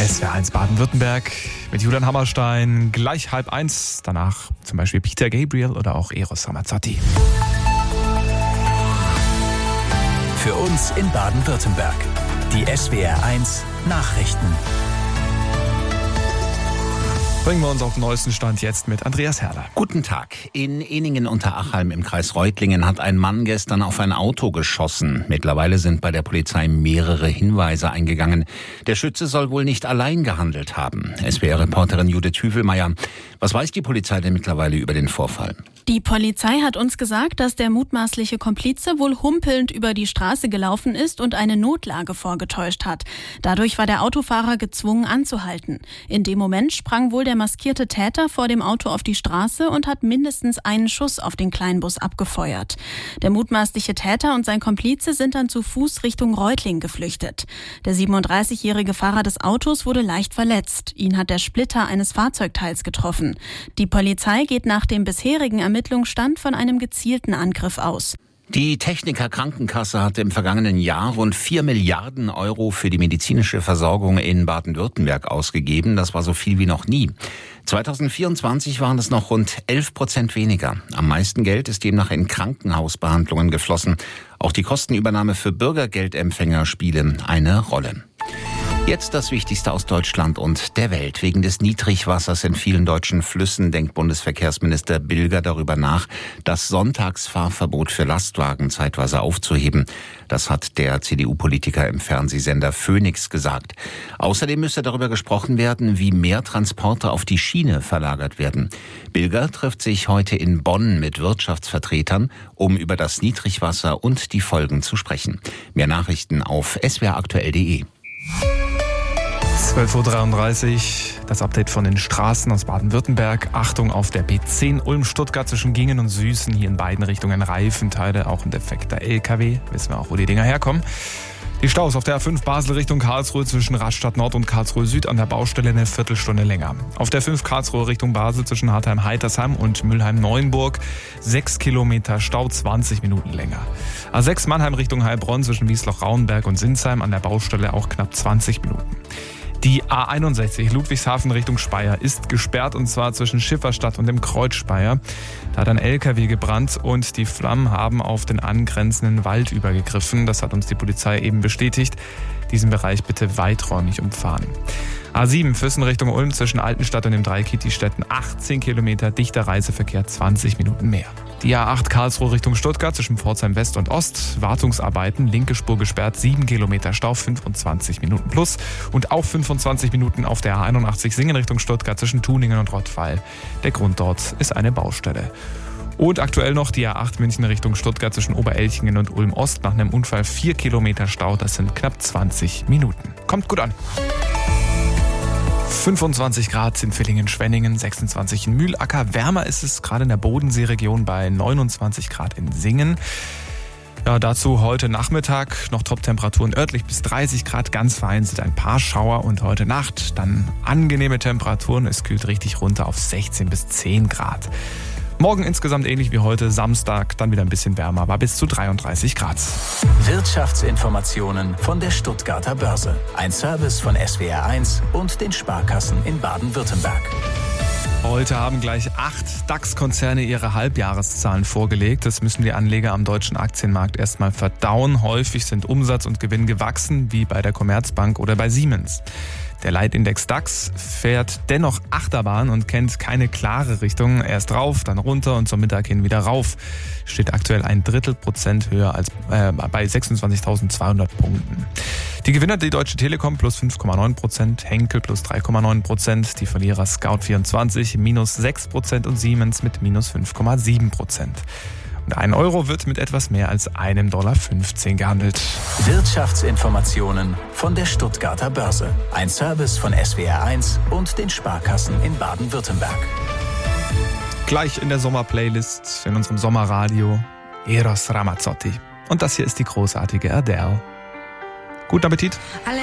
SWR1 Baden-Württemberg mit Julian Hammerstein, gleich 12:30. Danach zum Beispiel Peter Gabriel oder auch Eros Ramazzotti. Für uns in Baden-Württemberg. Die SWR1 Nachrichten. Bringen wir uns auf den neuesten Stand jetzt mit Andreas Herrler. Guten Tag. In Eningen-Unterachheim im Kreis Reutlingen hat ein Mann gestern auf ein Auto geschossen. Mittlerweile sind bei der Polizei mehrere Hinweise eingegangen. Der Schütze soll wohl nicht allein gehandelt haben. SWR-Reporterin Judith Hüvelmeier. Was weiß die Polizei denn mittlerweile über den Vorfall? Die Polizei hat uns gesagt, dass der mutmaßliche Komplize wohl humpelnd über die Straße gelaufen ist und eine Notlage vorgetäuscht hat. Dadurch war der Autofahrer gezwungen anzuhalten. In dem Moment sprang wohl der maskierte Täter vor dem Auto auf die Straße und hat mindestens einen Schuss auf den Kleinbus abgefeuert. Der mutmaßliche Täter und sein Komplize sind dann zu Fuß Richtung Reutling geflüchtet. Der 37-jährige Fahrer des Autos wurde leicht verletzt. Ihn hat der Splitter eines Fahrzeugteils getroffen. Die Polizei geht nach dem bisherigen Ermittlungsstand von einem gezielten Angriff aus. Die Techniker Krankenkasse hatte im vergangenen Jahr rund 4 Milliarden Euro für die medizinische Versorgung in Baden-Württemberg ausgegeben. Das war so viel wie noch nie. 2024 waren es noch rund 11% weniger. Am meisten Geld ist demnach in Krankenhausbehandlungen geflossen. Auch die Kostenübernahme für Bürgergeldempfänger spiele eine Rolle. Jetzt das Wichtigste aus Deutschland und der Welt. Wegen des Niedrigwassers in vielen deutschen Flüssen denkt Bundesverkehrsminister Bilger darüber nach, das Sonntagsfahrverbot für Lastwagen zeitweise aufzuheben. Das hat der CDU-Politiker im Fernsehsender Phoenix gesagt. Außerdem müsse darüber gesprochen werden, wie mehr Transporte auf die Schiene verlagert werden. Bilger trifft sich heute in Bonn mit Wirtschaftsvertretern, um über das Niedrigwasser und die Folgen zu sprechen. Mehr Nachrichten auf swraktuell.de. 12:33 Uhr, das Update von den Straßen aus Baden-Württemberg. Achtung auf der B10 Ulm-Stuttgart zwischen Gingen und Süßen. Hier in beiden Richtungen Reifenteile, auch ein defekter LKW. Wissen wir auch, wo die Dinger herkommen. Die Staus auf der A5 Basel Richtung Karlsruhe zwischen Rastatt Nord und Karlsruhe Süd an der Baustelle eine Viertelstunde länger. Auf der 5 Karlsruhe Richtung Basel zwischen Hartheim-Heitersheim und Mülheim-Neuenburg 6 Kilometer Stau, 20 Minuten länger. A6 Mannheim Richtung Heilbronn zwischen Wiesloch-Rauenberg und Sinsheim an der Baustelle auch knapp 20 Minuten. Die A61 Ludwigshafen Richtung Speyer ist gesperrt, und zwar zwischen Schifferstadt und dem Kreuz Speyer. Da hat ein LKW gebrannt und die Flammen haben auf den angrenzenden Wald übergegriffen. Das hat uns die Polizei eben bestätigt. Diesen Bereich bitte weiträumig umfahren. A7 Füssen Richtung Ulm zwischen Altenstadt und dem Dreieck Kitti-Städten 18 Kilometer, dichter Reiseverkehr, 20 Minuten mehr. Die A8 Karlsruhe Richtung Stuttgart zwischen Pforzheim West und Ost, Wartungsarbeiten, linke Spur gesperrt, 7 Kilometer Stau, 25 Minuten plus. Und auch 25 Minuten auf der A81 Singen Richtung Stuttgart zwischen Tuningen und Rottweil. Der Grund dort ist eine Baustelle. Und aktuell noch die A8 München Richtung Stuttgart zwischen Oberelchingen und Ulm Ost. Nach einem Unfall 4 Kilometer Stau, das sind knapp 20 Minuten. Kommt gut an. 25 Grad in Villingen-Schwenningen, 26 in Mühlacker. Wärmer ist es gerade in der Bodenseeregion bei 29 Grad in Singen. Ja, dazu heute Nachmittag noch Top-Temperaturen örtlich bis 30 Grad, ganz vereinzelt ein paar Schauer, und heute Nacht dann angenehme Temperaturen. Es kühlt richtig runter auf 16 bis 10 Grad. Morgen insgesamt ähnlich wie heute, Samstag dann wieder ein bisschen wärmer, aber bis zu 33 Grad. Wirtschaftsinformationen von der Stuttgarter Börse. Ein Service von SWR1 und den Sparkassen in Baden-Württemberg. Heute haben gleich 8 DAX-Konzerne ihre Halbjahreszahlen vorgelegt. Das müssen die Anleger am deutschen Aktienmarkt erstmal verdauen. Häufig sind Umsatz und Gewinn gewachsen, wie bei der Commerzbank oder bei Siemens. Der Leitindex DAX fährt dennoch Achterbahn und kennt keine klare Richtung. Erst rauf, dann runter und zum Mittag hin wieder rauf. Steht aktuell 1/3% höher als bei 26.200 Punkten. Die Gewinner die Deutsche Telekom plus 5,9%, Henkel plus 3,9%, die Verlierer Scout24 minus 6% und Siemens mit minus 5,7%. Und 1 Euro wird mit etwas mehr als $1,15 gehandelt. Wirtschaftsinformationen von der Stuttgarter Börse. Ein Service von SWR1 und den Sparkassen in Baden-Württemberg. Gleich in der Sommerplaylist, in unserem Sommerradio, Eros Ramazzotti. Und das hier ist die großartige Adele. Guten Appetit!